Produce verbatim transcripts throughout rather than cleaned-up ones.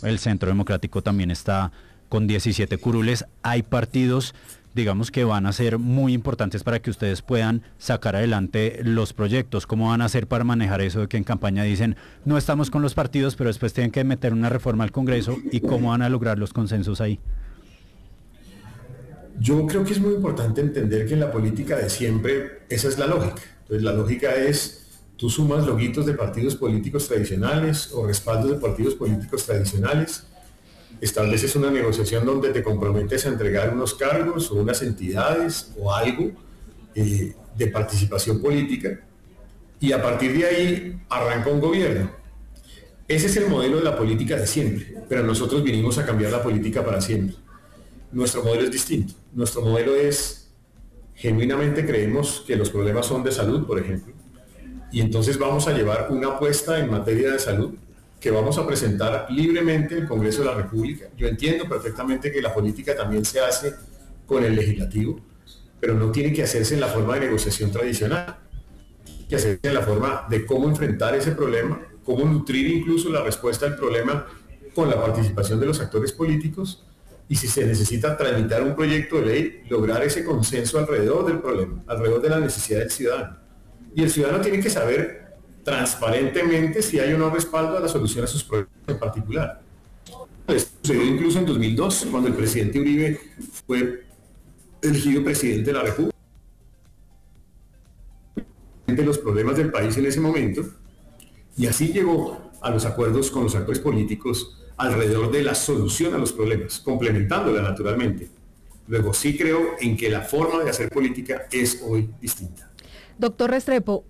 el Centro Democrático también está con diecisiete curules. Hay partidos, digamos, que van a ser muy importantes para que ustedes puedan sacar adelante los proyectos. ¿Cómo van a hacer para manejar eso de que en campaña dicen no estamos con los partidos, pero después tienen que meter una reforma al Congreso? ¿Y cómo van a lograr los consensos ahí? Yo creo que es muy importante entender que en la política de siempre esa es la lógica. Entonces la lógica es, tú sumas loguitos de partidos políticos tradicionales o respaldos de partidos políticos tradicionales, estableces una negociación donde te comprometes a entregar unos cargos o unas entidades o algo eh, de participación política, y a partir de ahí arranca un gobierno. Ese es el modelo de la política de siempre, pero nosotros vinimos a cambiar la política para siempre. Nuestro modelo es distinto. Nuestro modelo es, genuinamente creemos que los problemas son de salud, por ejemplo, y entonces vamos a llevar una apuesta en materia de salud que vamos a presentar libremente en el Congreso de la República. Yo entiendo perfectamente que la política también se hace con el legislativo, pero no tiene que hacerse en la forma de negociación tradicional, tiene que hacerse en la forma de cómo enfrentar ese problema, cómo nutrir incluso la respuesta al problema con la participación de los actores políticos, y si se necesita tramitar un proyecto de ley, lograr ese consenso alrededor del problema, alrededor de la necesidad del ciudadano. Y el ciudadano tiene que saber transparentemente si hay o no respaldo a la solución a sus problemas en particular. Esto sucedió incluso en dos mil dos, cuando el presidente Uribe fue elegido presidente de la República. De los problemas del país en ese momento, y así llegó a los acuerdos con los actores políticos alrededor de la solución a los problemas, complementándola naturalmente. Luego sí creo en que la forma de hacer política es hoy distinta. Doctor Restrepo,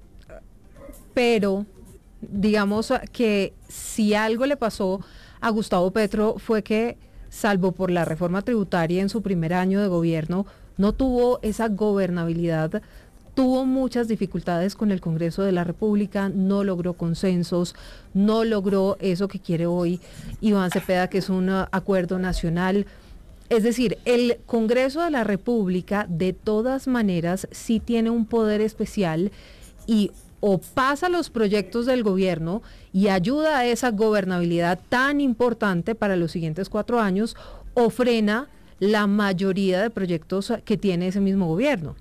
pero digamos que si algo le pasó a Gustavo Petro fue que, salvo por la reforma tributaria en su primer año de gobierno, no tuvo esa gobernabilidad, tuvo muchas dificultades con el Congreso de la República, no logró consensos, no logró eso que quiere hoy Iván Cepeda, que es un acuerdo nacional. Es decir, el Congreso de la República de todas maneras sí tiene un poder especial y o pasa los proyectos del gobierno y ayuda a esa gobernabilidad tan importante para los siguientes cuatro años, o frena la mayoría de proyectos que tiene ese mismo gobierno.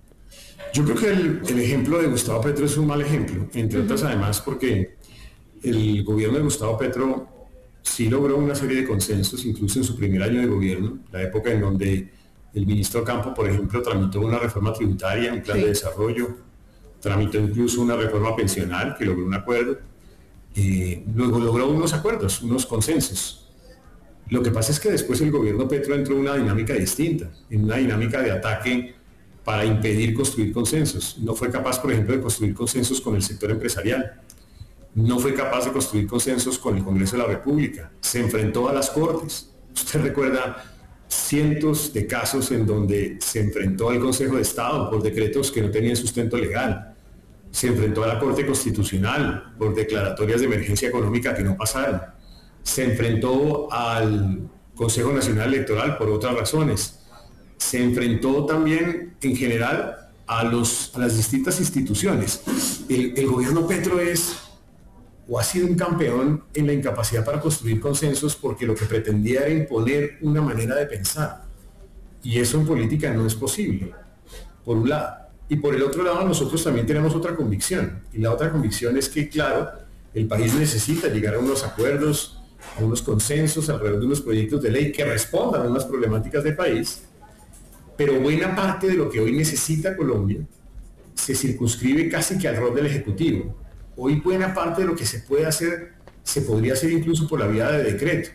Yo creo que el, el ejemplo de Gustavo Petro es un mal ejemplo, entre uh-huh. otras además porque el gobierno de Gustavo Petro sí logró una serie de consensos, incluso en su primer año de gobierno, la época en donde el ministro Campo, por ejemplo, tramitó una reforma tributaria, un plan sí. de desarrollo, tramitó incluso una reforma pensional que logró un acuerdo, eh, luego logró unos acuerdos, unos consensos. Lo que pasa es que después el gobierno Petro entró en una dinámica distinta, en una dinámica de ataque para impedir construir consensos. No fue capaz, por ejemplo, de construir consensos con el sector empresarial. No fue capaz de construir consensos con el Congreso de la República. Se enfrentó a las Cortes. Usted recuerda cientos de casos en donde se enfrentó al Consejo de Estado por decretos que no tenían sustento legal. Se enfrentó a la Corte Constitucional por declaratorias de emergencia económica que no pasaron. Se enfrentó al Consejo Nacional Electoral por otras razones. Se enfrentó también en general a, los, a las distintas instituciones. El, el gobierno Petro es o ha sido un campeón en la incapacidad para construir consensos, porque lo que pretendía era imponer una manera de pensar, y eso en política no es posible, por un lado. Y por el otro lado, nosotros también tenemos otra convicción, y la otra convicción es que, claro, el país necesita llegar a unos acuerdos, a unos consensos alrededor de unos proyectos de ley que respondan a unas problemáticas del país, pero buena parte de lo que hoy necesita Colombia se circunscribe casi que al rol del Ejecutivo. Hoy buena parte de lo que se puede hacer, se podría hacer incluso por la vía de decreto.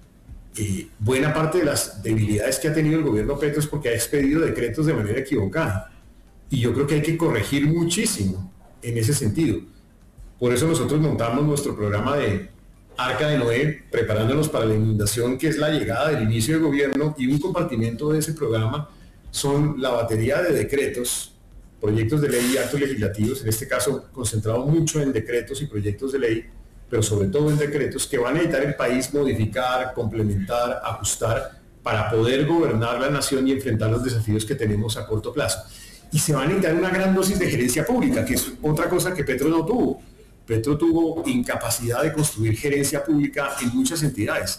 Eh, buena parte de las debilidades que ha tenido el gobierno Petro es porque ha expedido decretos de manera equivocada. Y yo creo que hay que corregir muchísimo en ese sentido. Por eso nosotros montamos nuestro programa de Arca de Noé, preparándonos para la inundación, que es la llegada del inicio del gobierno, y un compartimento de ese programa son la batería de decretos, proyectos de ley y actos legislativos, en este caso concentrado mucho en decretos y proyectos de ley, pero sobre todo en decretos que van a necesitar el país modificar, complementar, ajustar, para poder gobernar la nación y enfrentar los desafíos que tenemos a corto plazo. Y se va a necesitar una gran dosis de gerencia pública, que es otra cosa que Petro no tuvo. Petro tuvo incapacidad de construir gerencia pública en muchas entidades.